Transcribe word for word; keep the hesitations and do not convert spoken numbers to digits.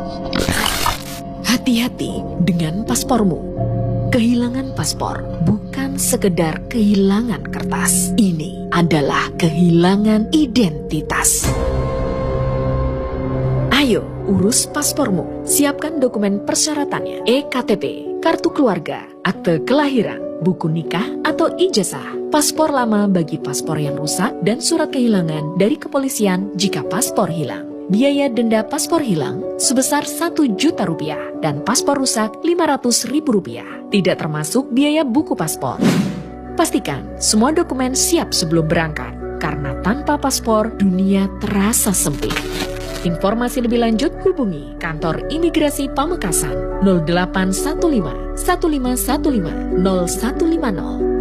Hati-hati dengan paspormu. Kehilangan paspor bukan sekedar kehilangan kertas. Ini adalah kehilangan identitas. Ayo, urus paspormu. Siapkan dokumen persyaratannya. E K T P, kartu keluarga, akte kelahiran, buku nikah atau ijazah, paspor lama bagi paspor yang rusak, dan surat kehilangan dari kepolisian jika paspor hilang. Biaya denda paspor hilang sebesar satu juta rupiah dan paspor rusak lima ratus ribu rupiah. Tidak termasuk biaya buku paspor. Pastikan semua dokumen siap sebelum berangkat, karena tanpa paspor dunia terasa sempit. Informasi lebih lanjut hubungi Kantor Imigrasi Pamekasan nol delapan satu lima satu lima satu lima nol satu lima nol.